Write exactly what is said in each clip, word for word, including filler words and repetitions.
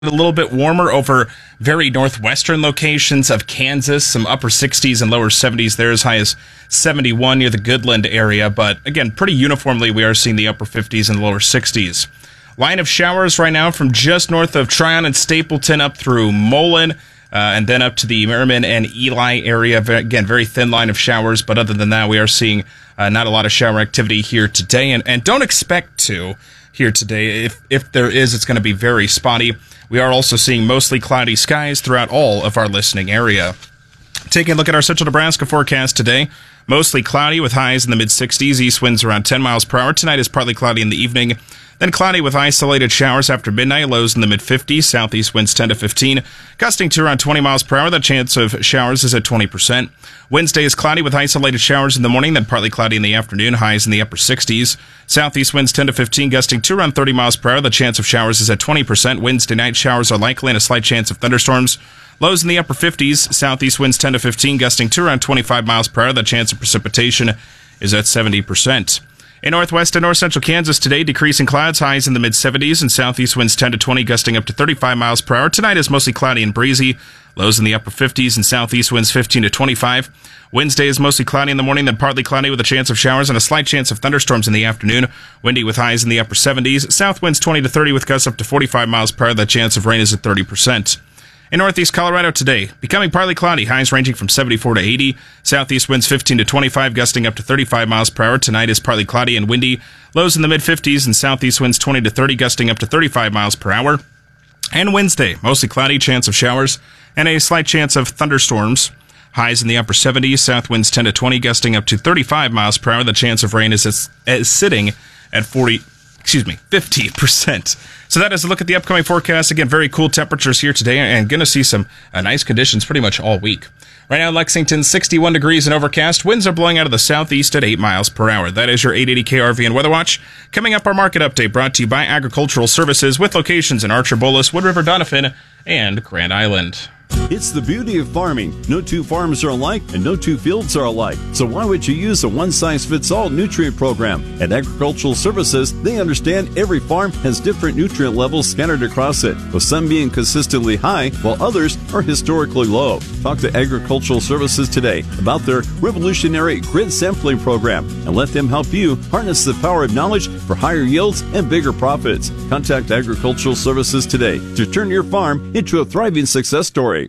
A little bit warmer over very northwestern locations of Kansas, some upper sixties and lower seventies there, as high as seventy-one near the Goodland area. But again, pretty uniformly, we are seeing the upper fifties and lower sixties. Line of showers right now from just north of Tryon and Stapleton up through Mullen, uh, and then up to the Merriman and Eli area. Again, very thin line of showers, but other than that, we are seeing uh, not a lot of shower activity here today, and, and don't expect to here today. If, if there is, it's going to be very spotty. We are also seeing mostly cloudy skies throughout all of our listening area. Taking a look at our central Nebraska forecast today, mostly cloudy with highs in the mid-sixties, east winds around ten miles per hour. Tonight is partly cloudy in the evening, then cloudy with isolated showers after midnight, lows in the mid-fifties, southeast winds ten to fifteen, gusting to around twenty miles per hour. The chance of showers is at twenty percent. Wednesday is cloudy with isolated showers in the morning, then partly cloudy in the afternoon, highs in the upper sixties. Southeast winds ten to fifteen, gusting to around thirty miles per hour. The chance of showers is at twenty percent. Wednesday night showers are likely and a slight chance of thunderstorms. Lows in the upper fifties, southeast winds ten to fifteen, gusting to around twenty-five miles per hour. The chance of precipitation is at seventy percent. In northwest and north central Kansas today, decreasing clouds, highs in the mid-seventies, and southeast winds ten to twenty, gusting up to thirty-five miles per hour. Tonight is mostly cloudy and breezy, lows in the upper fifties, and southeast winds fifteen to twenty-five. Wednesday is mostly cloudy in the morning, then partly cloudy with a chance of showers and a slight chance of thunderstorms in the afternoon. Windy with highs in the upper seventies, south winds twenty to thirty with gusts up to forty-five miles per hour. The chance of rain is at thirty percent. In northeast Colorado today, becoming partly cloudy, highs ranging from seventy-four to eighty, southeast winds fifteen to twenty-five, gusting up to thirty-five miles per hour. Tonight is partly cloudy and windy, lows in the mid-fifties, and southeast winds twenty to thirty, gusting up to thirty-five miles per hour. And Wednesday, mostly cloudy, chance of showers, and a slight chance of thunderstorms. Highs in the upper seventies, south winds ten to twenty, gusting up to thirty-five miles per hour. The chance of rain is, is sitting at forty, excuse me, fifty percent. So that is a look at the upcoming forecast. Again, very cool temperatures here today, and going to see some uh, nice conditions pretty much all week. Right now, Lexington, sixty-one degrees and overcast. Winds are blowing out of the southeast at eight miles per hour. That is your eight eighty K R V and Weather Watch. Coming up, our market update brought to you by Agricultural Services with locations in Archer, Bolus, Wood River, Doniphan, and Grand Island. It's the beauty of farming. No two farms are alike and no two fields are alike. So why would you use a one-size-fits-all nutrient program? At Agricultural Services, they understand every farm has different nutrient levels scattered across it, with some being consistently high while others are historically low. Talk to Agricultural Services today about their revolutionary grid sampling program and let them help you harness the power of knowledge for higher yields and bigger profits. Contact Agricultural Services today to turn your farm into a thriving success story.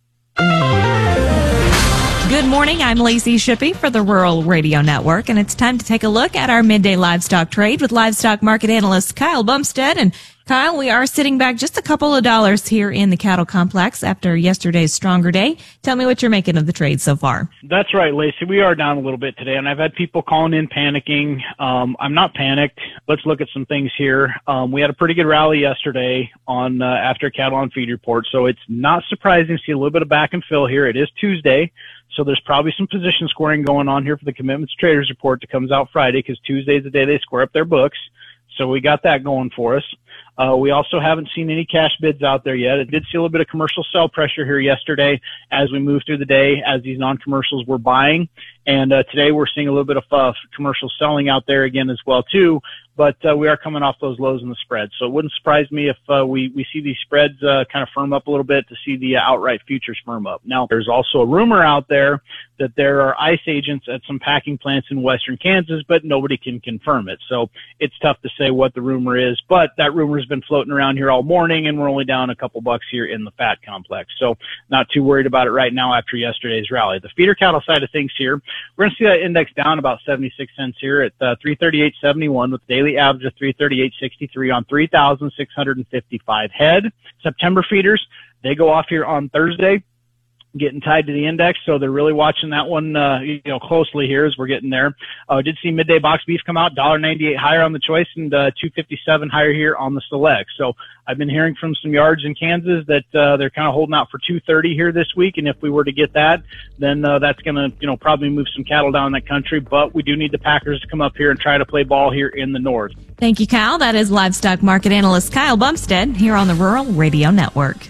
Good morning, I'm Lacey Shippey for the Rural Radio Network, and it's time to take a look at our midday livestock trade with livestock market analyst Kyle Bumstead. And Kyle, we are sitting back just a couple of dollars here in the cattle complex after yesterday's stronger day. Tell me what you're making of the trade so far. That's right, Lacey. We are down a little bit today, and I've had people calling in panicking. Um, I'm not panicked. Let's look at some things here. Um, we had a pretty good rally yesterday on uh, after cattle on feed report, so it's not surprising to see a little bit of back and fill here. It is Tuesday, so there's probably some position scoring going on here for the Commitments Traders report that comes out Friday, because Tuesday is the day they square up their books. So we got that going for us. Uh, we also haven't seen any cash bids out there yet. It did see a little bit of commercial sell pressure here yesterday as we moved through the day, as these non-commercials were buying. And uh, today we're seeing a little bit of uh, commercial selling out there again as well too. But uh, we are coming off those lows in the spread. So it wouldn't surprise me if uh, we, we see these spreads uh, kind of firm up a little bit to see the uh, outright futures firm up. Now, there's also a rumor out there that there are ICE agents at some packing plants in western Kansas, but nobody can confirm it. So it's tough to say what the rumor is, but that rumor has been floating around here all morning, and we're only down a couple bucks here in the fat complex. So not too worried about it right now after yesterday's rally. The feeder cattle side of things here, we're going to see that index down about seventy-six cents here at uh, three thirty-eight seventy-one with daily average of three thirty-eight sixty-three on three thousand six hundred fifty-five head. September feeders, they go off here on Thursday, getting tied to the index, so they're really watching that one, uh, you know, closely here as we're getting there. Uh, did see midday box beef come out, one ninety-eight higher on the choice and uh, two fifty-seven higher here on the select. So I've been hearing from some yards in Kansas that uh, they're kind of holding out for two thirty here this week, and if we were to get that, then uh, that's going to, you know, probably move some cattle down that country. But we do need the Packers to come up here and try to play ball here in the north. Thank you, Kyle. That is livestock market analyst Kyle Bumstead here on the Rural Radio Network.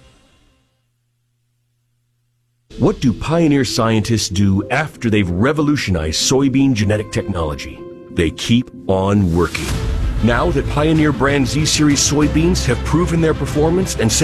What do pioneer scientists do after they've revolutionized soybean genetic technology? They keep on working. Now that Pioneer brand Z-Series soybeans have proven their performance and